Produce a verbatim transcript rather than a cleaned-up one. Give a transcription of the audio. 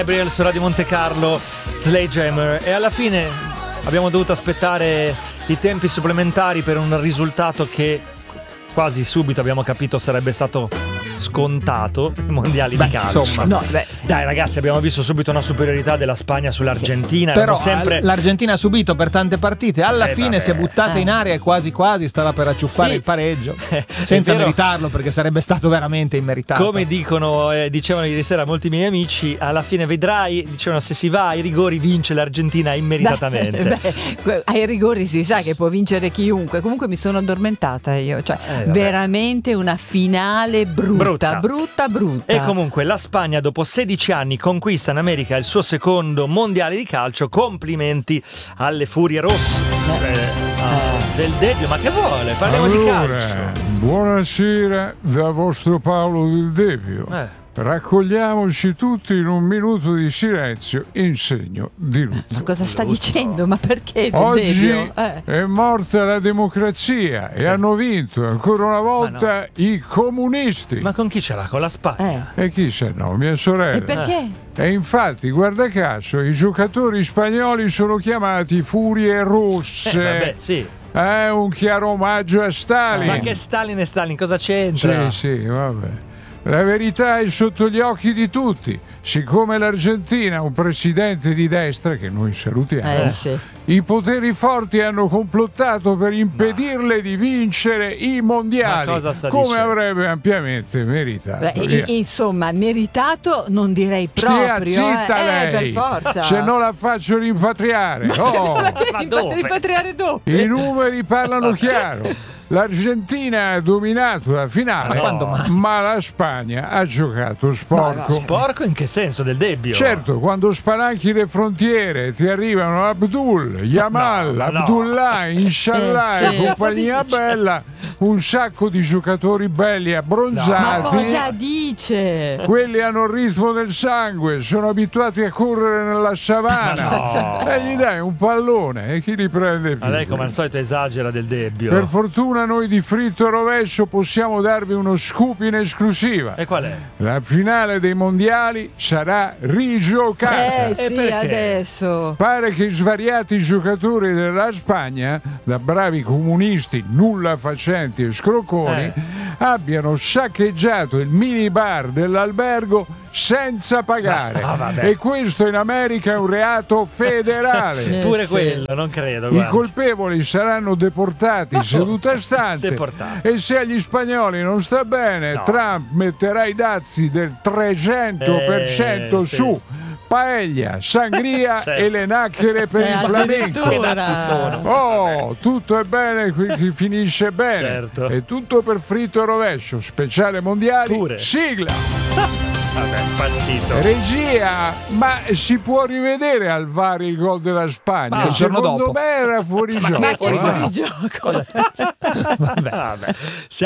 Gabriel su Radio Monte Carlo, Sledgehammer, e alla fine abbiamo dovuto aspettare i tempi supplementari per un risultato che quasi subito abbiamo capito sarebbe stato scontato, i mondiali beh, di calcio. Insomma, no, beh. Dai ragazzi, abbiamo visto subito una superiorità della Spagna sull'Argentina. Sì. Però sempre... l'Argentina ha subito per tante partite, alla eh, fine vabbè. si è buttata eh. in aria e quasi quasi stava per acciuffare sì. il pareggio, senza meritarlo, perché sarebbe stato veramente immeritato. Come dicono, eh, dicevano ieri sera molti miei amici, alla fine vedrai, dicevano, se si va ai rigori vince l'Argentina immeritatamente. Beh, beh, ai rigori si sa che può vincere chiunque. Comunque mi sono addormentata io, cioè eh, veramente una finale brutta, Brutta. brutta, brutta. E comunque la Spagna dopo sedici anni conquista in America il suo secondo mondiale di calcio. Complimenti alle Furie Rosse eh, ah, del Debbio. Ma che vuole? Parliamo allora, di calcio. Buonasera da vostro Paolo del Debbio. Eh. Raccogliamoci tutti in un minuto di silenzio in segno di lutto. Ma cosa sta dicendo? Ma perché Del Oggi Debbio? Eh. è morta la democrazia e hanno vinto ancora una volta no. i comunisti. Ma con chi c'era? Con la Spagna? Eh. E chi se no? Mia sorella. E perché? E infatti, guarda caso, i giocatori spagnoli sono chiamati Furie Rosse. Eh, vabbè, sì. È un chiaro omaggio a Stalin. Ma che Stalin e Stalin, cosa c'entra? Sì, sì, vabbè. La verità è sotto gli occhi di tutti. Siccome l'Argentina ha un presidente di destra, che noi salutiamo, Eh, sì. i poteri forti hanno complottato per impedirle di vincere i mondiali, Ma cosa sta come dicendo? avrebbe ampiamente meritato. Beh, Via. i- insomma, meritato non direi Stia proprio. zitta eh, lei, eh, per forza. se no la faccio rimpatriare. Oh, Ma Ripat- dove? ripatriare dopo. i numeri parlano chiaro. L'Argentina ha dominato la finale, Ma quando mai? ma la Spagna ha giocato sporco. Sporco in che senso? Del Debbio? Certo, quando spalanchi le frontiere ti arrivano Abdul, Yamal, No, no. Abdullah, Inshallah Eh, e sì. compagnia Cosa dice? bella, un sacco di giocatori belli Ma abbronzati. cosa dice? Quelli hanno il ritmo del sangue, sono abituati a correre nella savana. No. E gli dai un pallone e chi li prende più? Ma lei come al solito esagera Del Debbio. Per fortuna noi di Fritto Rovescio possiamo darvi uno scoop in esclusiva. E qual è? La finale dei mondiali sarà rigiocata. Eh E sì, perché? adesso. Pare che svariati giocatori della Spagna, da bravi comunisti nulla facenti e scrocconi, Eh. abbiano saccheggiato il minibar dell'albergo senza pagare. Ah, vabbè. E questo in America è un reato federale. Eh, Pure sì. quello, non credo. I guarda. colpevoli saranno deportati seduta stante. Deportati. E se agli spagnoli non sta bene, No. Trump metterà i dazi del trecento per cento Eh, sì. su paella, sangria Certo. e le nacchere per Eh, il flamenco. addirittura. Oh, tutto è bene qui chi finisce bene. Certo. È tutto per Fritto e Rovescio, speciale mondiali. Pure. Sigla. Vabbè, impazzito. Regia, ma si può rivedere al V A R il gol della Spagna? Ma il giorno Secondo dopo. me era fuori gioco. Ma che eh. fuori gioco. Vabbè. Vabbè.